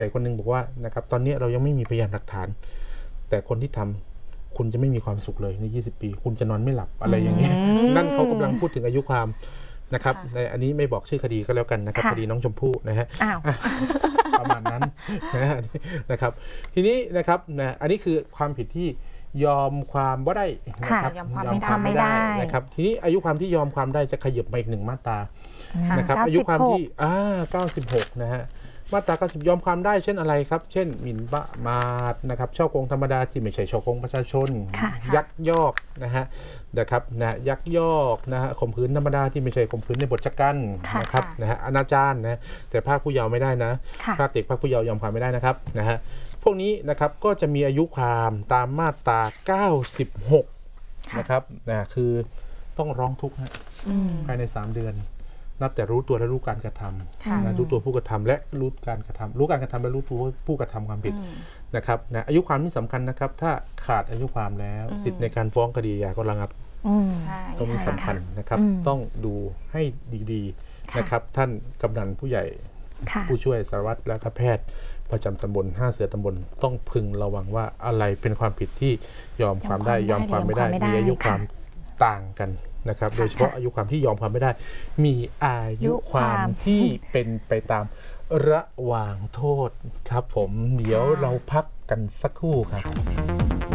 ญ่คนนึงบอกว่านะครับตอนนี้เรายังไม่มีพยานหลักฐานแต่คนที่ทำคุณจะไม่มีความสุขเลยใน20 ปีคุณจะนอนไม่หลับอะไรอย่างเงี้ยนั่นเขากำลังพูดถึงอายุความนะครับในอันนี้ไม่บอกชื่อคดีก็แล้วกันนะครับคดีน้องชมพู่นะฮะประมาณนั้นนะครับทีนี้นะครับนะอันนี้คือความผิดที่ยอมความว่าได้นะครับยอมความไม่ได้นะครับทีนี้อายุความที่ยอมความได้จะขยับมาอีก1มาตรานะครับอายุความที่96นะฮะมาตรา90ยอมความได้เช่นอะไรครับเช่นหมิ่นประมาทนะครับฉ้อโกงธรรมดาที่ไม่ใช่ฉ้อโกงประชาชนยักยอกนะฮะนะครับนะยักยอกนะฮะข่มขืนธรรมดาที่ไม่ใช่ข่มขืนในบทชะกันนะครับนะฮะอนาจารนะแต่ภาคผู้เยาว์ไม่ได้นะภาคเด็กภาคผู้เยาว์ยอมความไม่ได้นะครับนะฮะพวกนี้นะครับก็จะมีอายุความตามมาตรา96นะครับนะคือต้องร้องทุกข์ภายใน3 เดือนนับแต่รู้ตัวและรู้การกระทำรู้ตัวผู้กระทำและรู้การกระทำรู้การกระทำและรู้ผู้กระทำความผิดนะครับนะอายุความนี่สำคัญนะครับถ้าขาดอายุความแล้วสิทธิ์ในการฟ้องคดีอาญาก็ระงับตรงนี้สำคัญนะครับต้องดูให้ดีๆนะครับท่านกำนันผู้ใหญ่ผู้ช่วยสารวัตรและแพทย์ประจำตำบล5 เสือตำบลต้องพึงระวังว่าอะไรเป็นความผิดที่ยอมความได้ยอมความไม่ได้มีอายุความต่างกันนะครับโดยเฉพาะอายุความที่ยอมความไม่ได้มีอายุความที่เป็นไปตามระหว่างโทษครับผมเดี๋ยวเราพักกันสักครู่ครับ